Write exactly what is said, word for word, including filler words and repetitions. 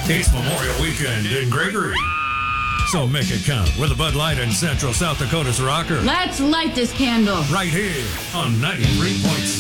It's Memorial Weekend in Gregory. So make it count with a Bud Light and Central South Dakota's Rocker. Let's light this candle. Right here on ninety-three point six.